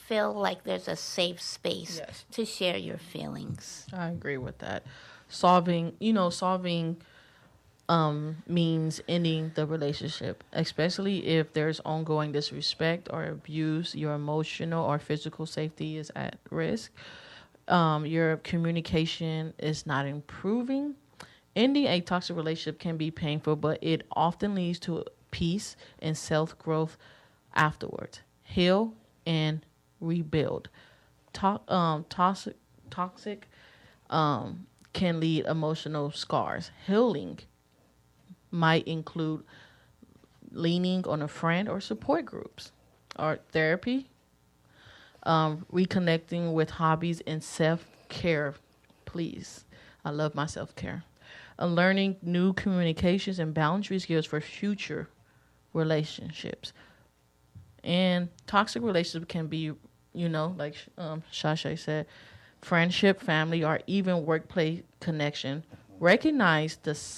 feel like there's a safe space Yes. to share your feelings. I agree with that. Solving means ending the relationship, especially if there's ongoing disrespect or abuse. Your emotional or physical safety is at risk. Your communication is not improving. Ending a toxic relationship can be painful, but it often leads to peace and self growth afterwards. Heal and rebuild. Toxic can lead emotional scars. Healing might include leaning on a friend or support groups, or therapy, reconnecting with hobbies and self care. Please, I love my self care. Learning new communications and boundary skills for future relationships. And toxic relationships can be, like Shashay said, friendship, family, or even workplace connection. Recognize the